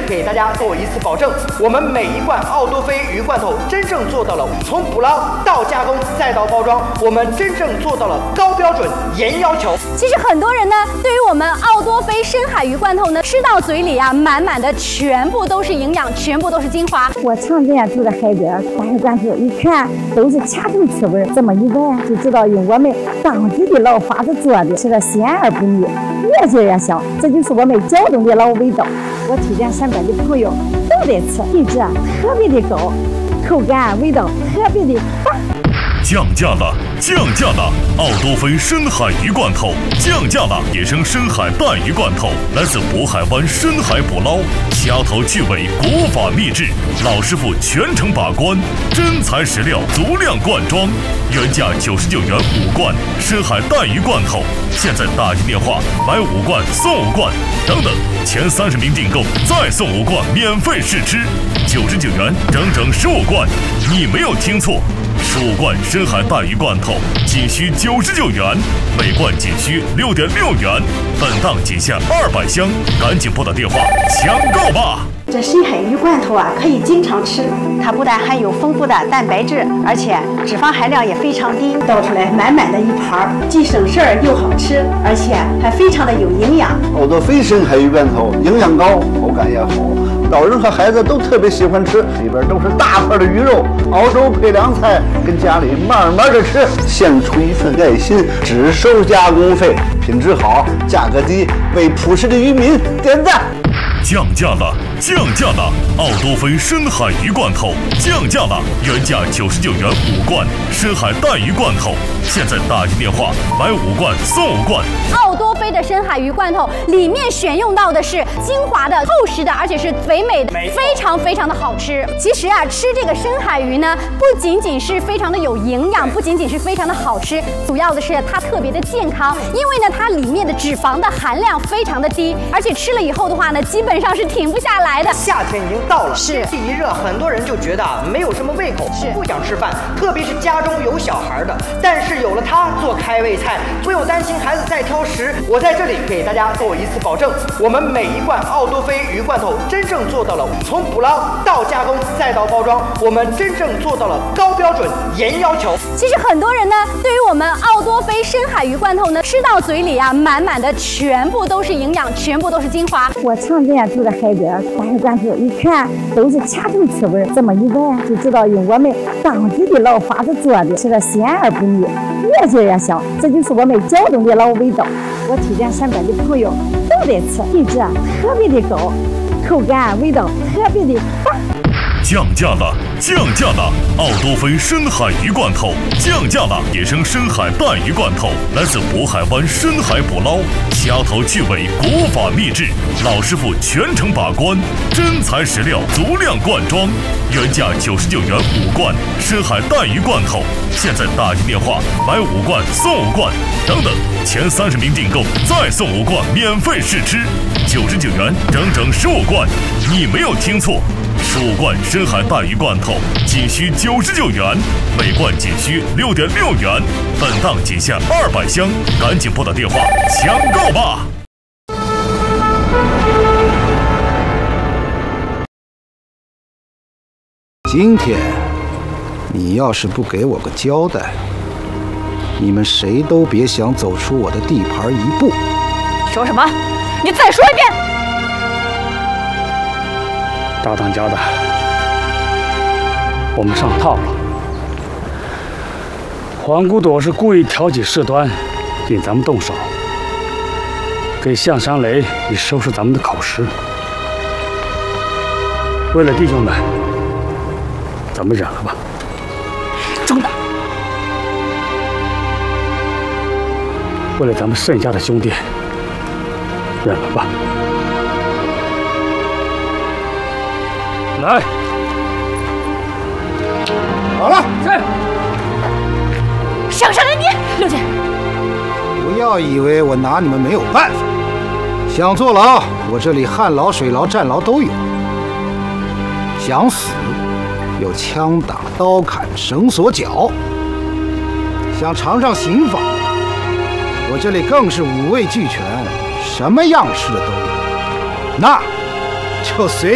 给大家做一次保证，我们每一罐奥多菲鱼罐头真正做到了从捕捞到加工再到包装，我们真正做到了高标准、严要求。 其实很多人呢，对于我们奥多菲深海鱼罐头呢，吃到嘴里啊，满满的全部都是营养，全部都是精华。 我常年住在海边，大海罐头一看都是掐住刺味，这么一闻就知道用我们当地的老法子做的，吃的鲜而不腻，越做越香。这就是我们胶东的老味道。我推荐身边的朋友都得吃，品质特别的高，口感味道特别的棒。 降价了，降价了！奥多菲深海鱼罐头降价了，野生深海带鱼罐头来自渤海湾深海捕捞，掐头去尾，国法秘制，老师傅全程把关，真材实料，足量灌装，原价99元5罐深海带鱼罐头，现在打进电话买5罐送5罐，等等，前30名订购再送5罐免费试吃，99元整整15罐，你没有听错。15罐深海带鱼罐头仅需99元，每罐仅需6.6元，本档仅限200箱，赶紧拨打电话抢购吧！ 这深海鱼罐头啊，可以经常吃，它不但含有丰富的蛋白质，而且脂肪含量也非常低，倒出来满满的一盘，既省事儿又好吃，而且还非常的有营养。 奥多菲深海鱼罐头营养高，口感也好，老人和孩子都特别喜欢吃，里边都是大块的鱼肉，熬粥配凉菜，跟家里慢慢的吃，献出一份爱心，只收加工费，品质好，价格低，为朴实的渔民点赞。 降价了，降价了！奥多菲深海鱼罐头降价了，原价99元5罐深海带鱼罐头，现在打进电话买5罐送5罐。 奥多菲的深海鱼罐头里面选用到的是精华的、厚实的，而且是肥美的，非常非常的好吃。其实啊，吃这个深海鱼呢，不仅仅是非常的有营养，不仅仅是非常的好吃，主要的是它特别的健康，因为呢，它里面的脂肪的含量非常的低，而且吃了以后的话呢，基本上是停不下来的。 夏天已经到了， 是天气一热，很多人就觉得没有什么胃口，不想吃饭，特别是家中有小孩的。但是有了它做开胃菜，不用担心孩子再挑食。我在这里给大家做一次保证，我们每一罐奥多菲鱼罐头真正做到了从捕捞到加工再到包装，我们真正做到了高标准、严要求。 其实很多人呢，对于我们奥多菲深海鱼罐头呢，吃到嘴里啊，满满的全部都是营养，全部都是精华。 我常年住在海边，大海罐头一看都是掐住刺味，这么一闻就知道用我们当地的老法子做的，吃的鲜而不腻，越做越香。这就是我们胶东的老味道。我推荐身边的朋友都得吃，品质特别的高，口感味道特别的棒。 降价了，降价了！奥多菲深海鱼罐头降价了，野生深海带鱼罐头来自渤海湾深海捕捞，掐头去尾，国法秘制，老师傅全程把关，真材实料，足量灌装，原价99元5罐深海带鱼罐头，现在打进电话买5罐送5罐，等等，前30名订购再送5罐免费试吃，99元整整15罐，你没有听错。15罐深海带鱼罐头仅需99元，每罐仅需6.6元，本档仅限200箱，赶紧拨打电话抢购吧！ 今天你要是不给我个交代，你们谁都别想走出我的地盘一步。 说什么？你再说一遍！ 大当家的，我们上套了。黄姑朵是故意挑起事端，引咱们动手，给项山雷以收拾咱们的口实。为了弟兄们，咱们忍了吧。 中的。 为了咱们剩下的兄弟，忍了吧。来， 好了， 上山来你，六姐， 不要以为我拿你们没有办法。想坐牢，我这里旱牢、水牢、战牢都有；想死，有枪打、刀砍、绳索绞；想尝尝刑法，我这里更是五味俱全，什么样式的都有。那就随